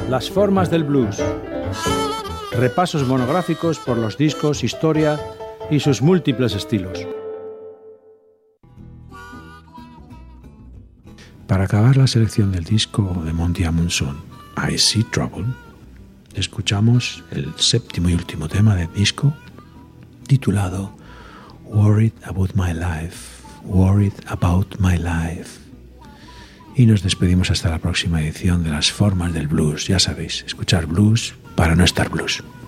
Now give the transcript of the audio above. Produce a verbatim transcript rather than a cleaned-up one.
Las formas del blues. Repasos monográficos por los discos, historia y sus múltiples estilos. Para acabar la selección del disco de Monty Amundson, I See Trouble, escuchamos el séptimo y último tema del disco, titulado Worried About My Life, Worried About My Life. Y nos despedimos hasta la próxima edición de Las Formas del Blues. Ya sabéis, escuchar blues para no estar blues.